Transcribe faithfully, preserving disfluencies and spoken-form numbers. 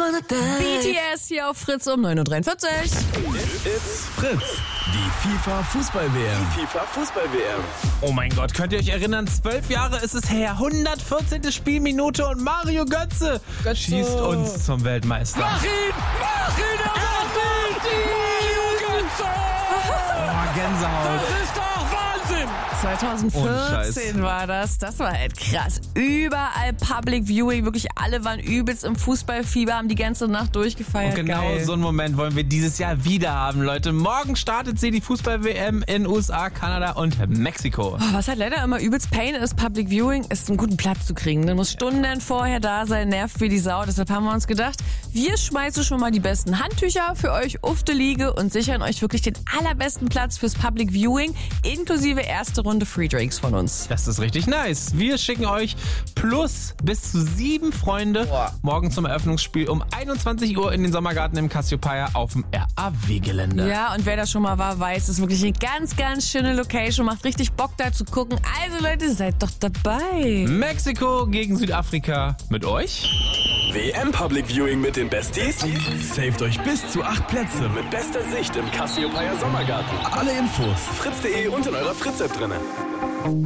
B T S hier auf Fritz um neun Uhr dreiundvierzig. It's Fritz, die FIFA-Fußball-W M. Die FIFA-Fußball-W M. Oh mein Gott, könnt ihr euch erinnern? Zwölf Jahre ist es her, hundertvierzehnte Spielminute und Mario Götze, Götze. schießt uns zum Weltmeister. Mach ihn! Mach ihn! Er macht ihn! Mario Götze! Oh, Gänsehaut. Das ist doch Wahnsinn! Ohne zweitausendvierzehn war das. Das war halt krass. Überall Public Viewing. Wirklich alle waren übelst im Fußballfieber, haben die ganze Nacht durchgefeiert. Und genau Geil. so einen Moment wollen wir dieses Jahr wieder haben, Leute. Morgen startet sie, die Fußball-W M in U S A, Kanada und Mexiko. Oh, was halt leider immer übelst Pain ist, Public Viewing, ist einen guten Platz zu kriegen. Man muss Stunden vorher da sein, nervt wie die Sau. Deshalb haben wir uns gedacht, wir schmeißen schon mal die besten Handtücher für euch auf die Liege und sichern euch wirklich den allerbesten Platz fürs Public Viewing, inklusive erste Runde Free Drinks von uns. Das ist richtig nice. Wir schicken euch plus bis zu sieben Freunde Boah. morgen zum Eröffnungsspiel um einundzwanzig Uhr in den Sommergarten im Cassiopeia auf dem R A W-Gelände. Ja, und wer da schon mal war, weiß, es ist wirklich eine ganz, ganz schöne Location. Macht richtig Bock da zu gucken. Also Leute, seid doch dabei. Mexiko gegen Südafrika mit euch. W M Public Viewing mit den Besties. Saved euch bis zu acht Plätze mit bester Sicht im Cassiopeia Sommergarten. Alle Infos fritz punkt de und in eurer Fritz-App drinne.